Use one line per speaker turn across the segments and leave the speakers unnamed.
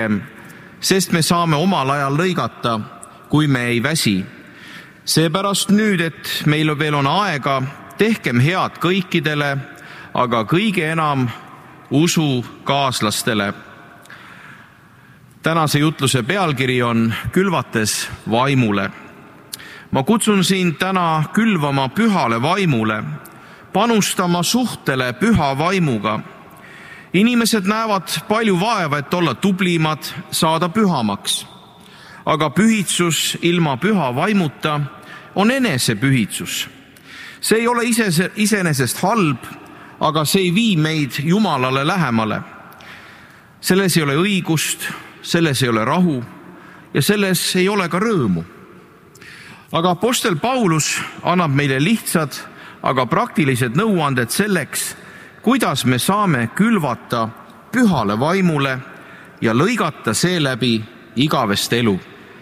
sest me saame omal ajal lõigata, kui me ei väsi. Seepärast nüüd, et meil veel on aega, tehkem head kõikidele, aga kõige enam usukaaslastele. Tänase jutluse pealkiri on Külvates vaimule. Ma kutsun sind täna külvama pühale vaimule, panustama suhtele püha vaimuga. Inimesed näevad palju vaeva, et olla tublimad, saada pühamaks. Aga pühitsus ilma püha vaimuta on enesepühitsus. See ei ole iseenesest halb, aga see ei vii meid Jumalale lähemale. Selles ei ole õigust, selles ei ole rahu ja selles ei ole ka rõõmu. Aga apostel Paulus annab meile lihtsad, aga praktilised nõuanded selleks, kuidas me saame külvata pühale vaimule ja lõigata seeläbi igavest elu.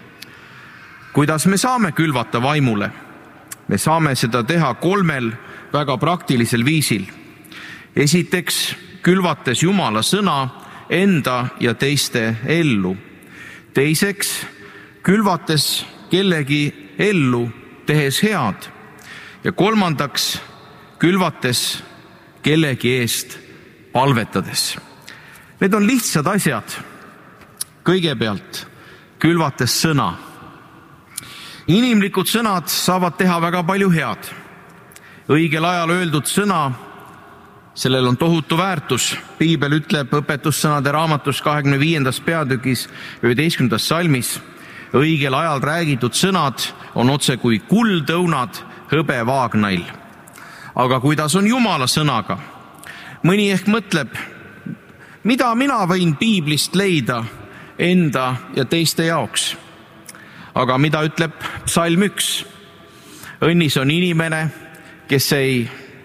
Kuidas me saame külvata vaimule? Me saame seda teha 3 väga praktilisel viisil. Esiteks, külvates Jumala sõna enda ja teiste ellu. Teiseks, külvates kellegi ellu, tehes head. Ja kolmandaks, külvates kellegi eest palvetades. Need on lihtsad asjad. Kõigepealt, külvates sõna. Inimlikud sõnad saavad teha väga palju head. Õigel ajal öeldud sõna, sellel on tohutu väärtus. Piibel ütleb õpetussõnade raamatus 25. peatükis 11. salmis, õigel ajal räägitud sõnad on otse kui kuldõunad hõbevaagnail. Aga kuidas on Jumala sõnaga? Mõni ehk mõtleb, mida mina võin piiblist leida enda ja teiste jaoks? Aga mida ütleb psalm 1? Õnnis on inimene, kes ei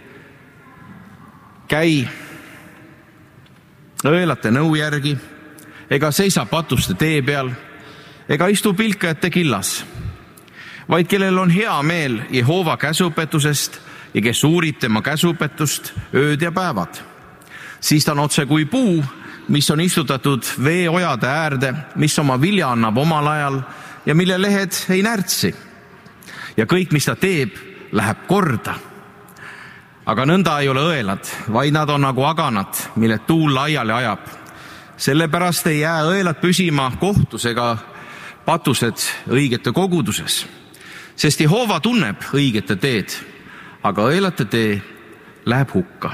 käi õelate nõu järgi, ega seisa patuste tee peal, ega istu pilkajate killas, vaid kellel on hea meel Jehova käsuõpetusest ja kes uurib tema käsuõpetust ööd ja päevad. Siis ta on otse kui puu, mis on istutatud veeojade äärde, mis oma vilja annab omal ajal ja mille lehed ei närtsi. Ja kõik, mis ta teeb, läheb korda. Aga nõnda ei ole õelad, vaid nad on nagu aganad, mille tuul laiali ajab. Sellepärast ei jää õelad püsima kohtus ega patused õigete koguduses. Sest Jehova tunneb õigete teed, aga õelate tee läheb hukka.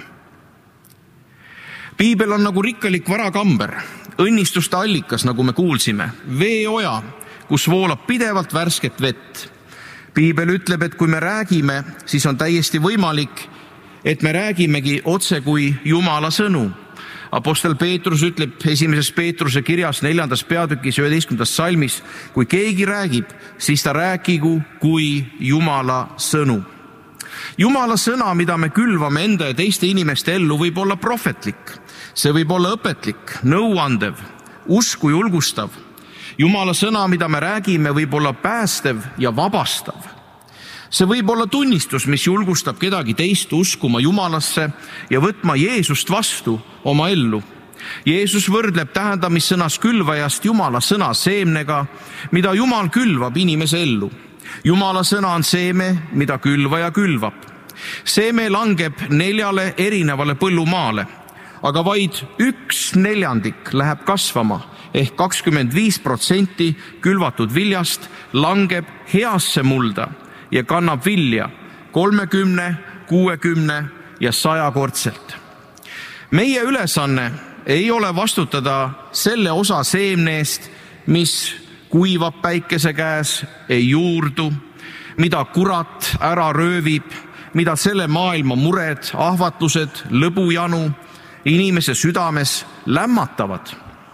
Piibel on nagu rikkalik varakamber, õnnistuste allikas, nagu me kuulsime, veeoja, kus voolab pidevalt värsket vett. Piibel ütleb, et kui me räägime, siis on täiesti võimalik, et me räägimegi otse kui Jumala sõnu. Apostel Peetrus ütleb 1. Peetruse kirjas 4. peatükis 11. salmis, kui keegi räägib, siis ta rääkigu kui Jumala sõnu. Jumala sõna, mida me külvame enda ja teiste inimeste ellu, võib olla prohvetlik. See võib olla õpetlik, nõuandev, usku julgustav. Jumala sõna, mida me räägime, võib olla päästev ja vabastav. See võib olla tunnistus, mis julgustab kedagi teist uskuma Jumalasse ja võtma Jeesust vastu oma ellu. Jeesus võrdleb tähendamissõnas külvajast Jumala sõna seemnega, mida Jumal külvab inimese ellu. Jumala sõna on seeme, mida külvaja külvab. Seeme langeb 4 erinevale põllumaale, aga vaid 1/4 läheb kasvama, ehk 25% külvatud viljast langeb heasse mulda ja kannab vilja 30, 60 ja 100-kordselt. Meie ülesanne ei ole vastutada selle osa seemne eest, mis kuivab päikese käes, ei juurdu, mida kurat ära röövib, mida selle maailma mured, ahvatlused, lõbujanu inimese südames lämmatavad.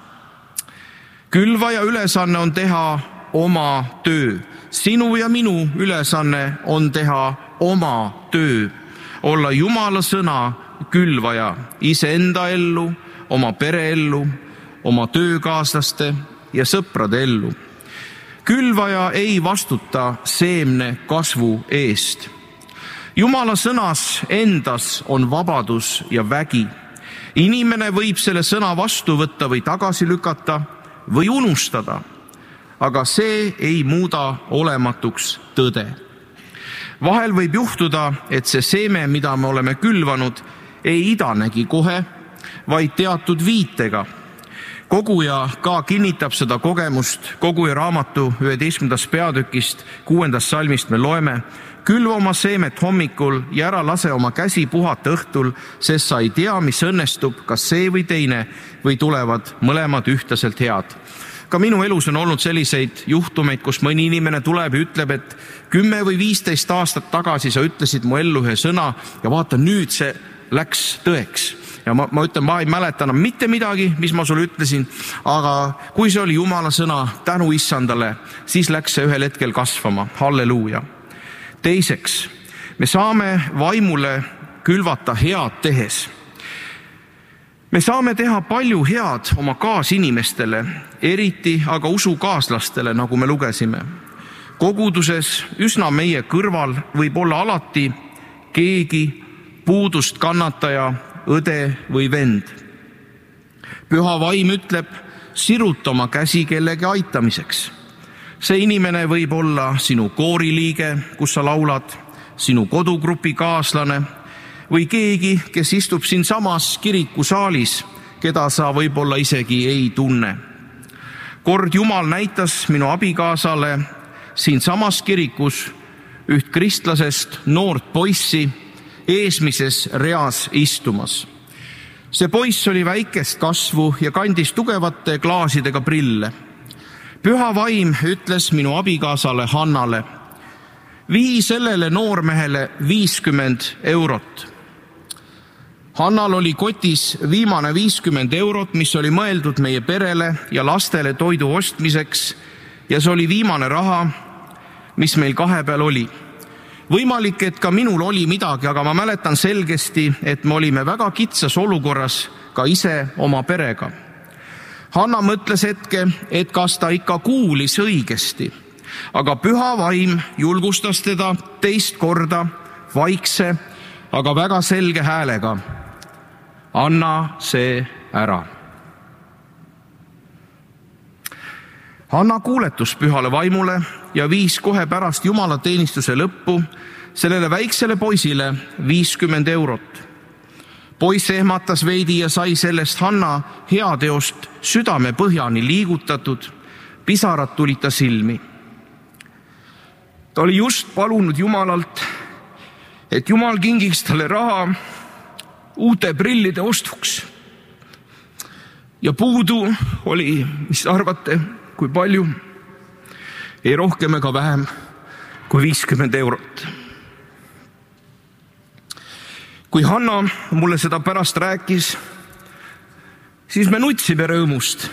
Külvaja ülesanne on teha oma töö. Sinu ja minu ülesanne on teha oma töö. Olla Jumala sõna külvaja iseenda ellu, oma pere ellu, oma töökaaslaste ja sõprade ellu. Külvaja ei vastuta seemne kasvu eest. Jumala sõnas endas on vabadus ja vägi. Inimene võib selle sõna vastu võtta või tagasi lükata, või unustada, aga see ei muuda olematuks tõde. Vahel võib juhtuda, et see seeme, mida me oleme külvanud, ei idanegi kohe, vaid teatud viitega. Koguja ka kinnitab seda kogemust. Koguja raamatu 11. peatükist 6. salmist me loeme: külva oma seemet hommikul ja ära lase oma käsi puhata õhtul, sest sa ei tea, mis õnnestub, kas see või teine, või tulevad mõlemad ühtlaselt head. Ka minu elus on olnud selliseid juhtumeid, kus mõni inimene tuleb ja ütleb, et 10 või 15 aastat tagasi sa ütlesid mu ellu ühe sõna ja vaata, nüüd see läks tõeks. Ja ma ütlen, ma ei mäleta enam mitte midagi, mis ma sulle ütlesin, aga kui see oli Jumala sõna, tänu Issandale, siis läks see ühel hetkel kasvama. Halleluuja. Teiseks, me saame vaimule külvata head tehes. Me saame teha palju head oma kaasinimestele, eriti aga usukaaslastele, nagu me lugesime. Koguduses üsna meie kõrval võib olla alati keegi puudust kannataja, õde või vend. Püha vaim ütleb, siruta oma käsi kellegi aitamiseks. See inimene võib olla sinu kooriliige, kus sa laulad, sinu kodugrupi kaaslane või keegi, kes istub siin samas kirikusaalis, keda sa võib-olla isegi ei tunne. Kord Jumal näitas minu abikaasale siin samas kirikus üht kristlasest noort poissi eesmises reas istumas. See poiss oli väikest kasvu ja kandis tugevate klaasidega prille. Püha vaim ütles minu abikaasale Hannale: vii sellele noormehele 50 eurot. Hannal oli kotis viimane 50 eurot, mis oli mõeldud meie perele ja lastele toidu ostmiseks, ja see oli viimane raha, mis meil kahe peal oli. Võimalik, et ka minul oli midagi, aga ma mäletan selgesti, et me olime väga kitsas olukorras ka ise oma perega. Hanna mõtles hetke, et kas ta ikka kuulis õigesti, aga püha vaim julgustas teda teist korda vaikse, aga väga selge häälega: anna see ära. Hanna kuuletus pühale vaimule ja viis kohe pärast jumalateenistuse lõppu sellele väiksele poisile 50 eurot. Poiss ehmatas veidi ja sai sellest Hanna heateost südame põhjani liigutatud, pisarad tulid ta silmi. Ta oli just palunud Jumalalt, et Jumal kingiks talle raha uute prillide ostuks. Ja puudu oli, mis arvate, kui palju? Ei rohkem ega vähem kui 50 eurot. Kui Hanna mulle seda pärast rääkis, siis me nutsime rõõmust.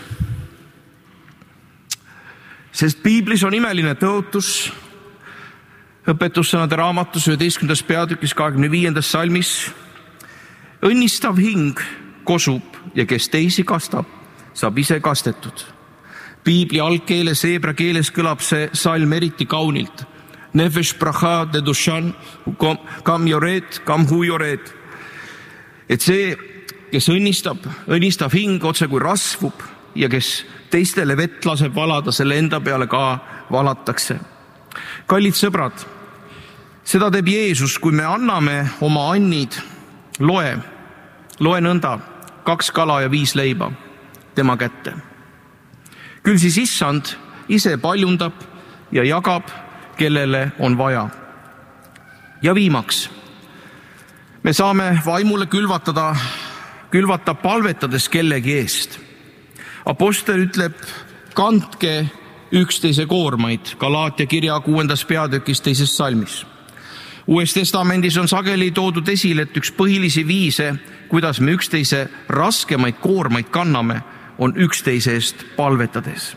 Sest piiblis on imeline tõotus, õpetussõnade raamatus 11. peatükis 25. salmis: õnnistav hing kosub ja kes teisi kastab, saab ise kastetud. Piibli algkeeles, heebra keeles kõlab see salm eriti kaunilt. Nefesh bracha de dushan, kam jored, kam hu jored. Et see, kes õnnistav hing otse kui rasvub ja kes teistele vett laseb valada, selle enda peale ka valatakse. Kallid sõbrad, seda teeb Jeesus, kui me anname oma annid. Loe nõnda, 2 kala ja 5 leiba tema kätte. Küll siis Issand ise paljundab ja jagab, kellele on vaja. Ja viimaks, me saame vaimule külvata palvetades kellegi eest. Apostel ütleb, kandke üksteise koormaid, Galaatia kirja 6. peatükis 2. salmis. Uues testamendis on sageli toodud esile, et üks põhilisi viise, kuidas me üksteise raskemaid koormaid kanname, on üksteise eest palvetades.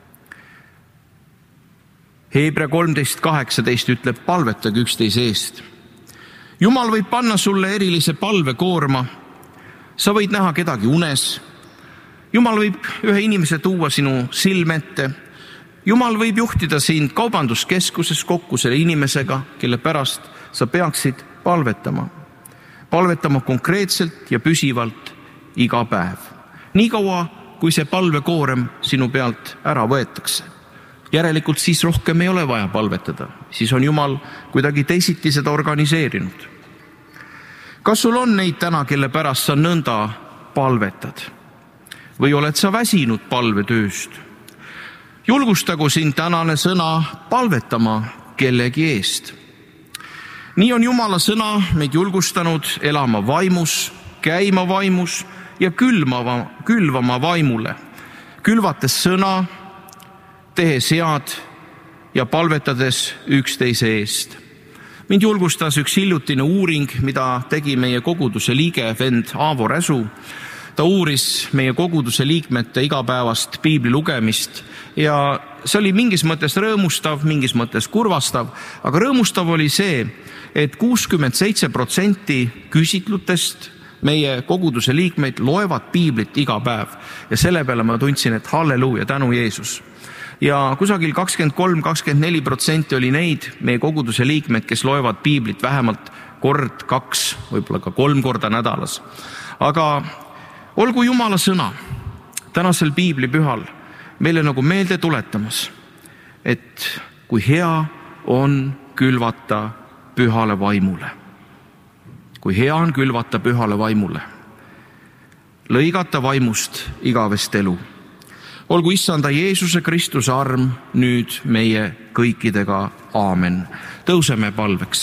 Heebrea 13.18 ütleb, palvetage üksteise eest. Jumal võib panna sulle erilise palvekoorma. Sa võid näha kedagi unes. Jumal võib ühe inimese tuua sinu silmette. Jumal võib juhtida sind kaubanduskeskuses kokku selle inimesega, kelle pärast sa peaksid palvetama. Palvetama konkreetselt ja püsivalt iga päev. Nii kaua, kui see palvekoorem sinu pealt ära võetakse. Järelikult siis rohkem ei ole vaja palvetada, siis on Jumal kuidagi teisiti seda organiseerinud. Kas sul on neid täna, kelle pärast sa nõnda palvetad? Või oled sa väsinud palvetööst? Julgustagu sind tänane sõna palvetama kellegi eest. Nii on Jumala sõna meid julgustanud elama vaimus, käima vaimus ja külvama vaimule, külvates sõna, tehes head ja palvetades üksteise eest. Mind julgustas üks hiljutine uuring, mida tegi meie koguduse liige vend Aavo Räsu. Ta uuris meie koguduse liikmete igapäevast piibli lugemist ja see oli mingis mõttes rõõmustav, mingis mõttes kurvastav, aga rõõmustav oli see, et 67% küsitlutest meie koguduse liikmeid loevad piiblit iga päev ja selle peale ma tundsin, et halleluuja, tänu Jeesus. Ja kusagil 23-24% oli neid meie koguduse liikmeid, kes loevad piiblit vähemalt kord, 2, võib-olla ka 3 korda nädalas. Aga olgu Jumala sõna tänasel piiblipühal meile nagu meelde tuletamas, et kui hea on külvata pühale vaimule. Kui hea on külvata pühale vaimule. Lõigata vaimust igavest elu. Olgu Issanda Jeesuse Kristuse arm nüüd meie kõikidega. Aamen. Tõuseme palveks.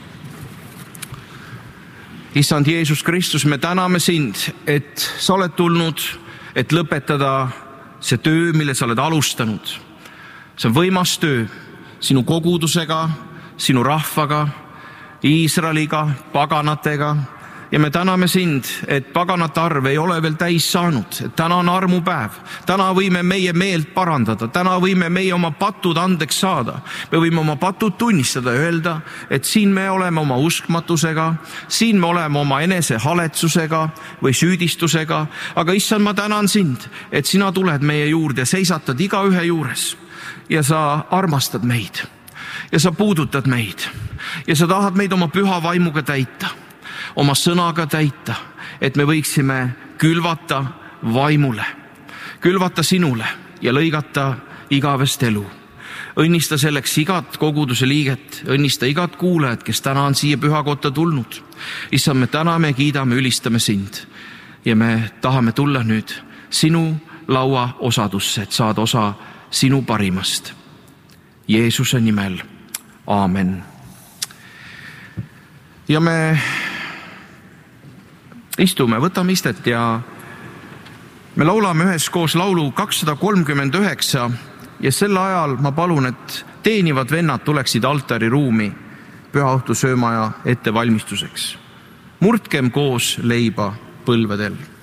Issand Jeesus Kristus, me täname sind, et sa oled tulnud, et lõpetada see töö, mille sa oled alustanud. See on võimas töö sinu kogudusega, sinu rahvaga, Iisraeliga, paganatega. Ja me täname sind, et paganate arv ei ole veel täis saanud. Et täna on armupäev. Täna võime meie meelt parandada. Täna võime meie oma patud andeks saada. Me võime oma patud tunnistada ja öelda, et siin me oleme oma uskmatusega, siin me oleme oma enese haletsusega või süüdistusega. Aga issand, ma tänan sind, et sina tuled meie juurde ja seisatad igaühe juures. Ja sa armastad meid. Ja sa puudutad meid. Ja sa tahad meid oma püha vaimuga täita. Oma sõnaga täita, et me võiksime külvata vaimule, külvata sinule ja lõigata igavest elu. Õnnista selleks igat koguduse liiget, õnnista igat kuulajat, kes täna on siia pühakotta tulnud. Issand, me täname, kiidame, ülistame sind ja me tahame tulla nüüd sinu laua osadusse, et saada osa sinu parimast. Jeesuse nimel. Aamen. Ja me istume, võtame istet ja me laulame üheskoos laulu 239 ja sel ajal ma palun, et teenivad vennad tuleksid altariruumi pühaõhtu söömaja ettevalmistuseks. Murdkem koos leiba põlvedel.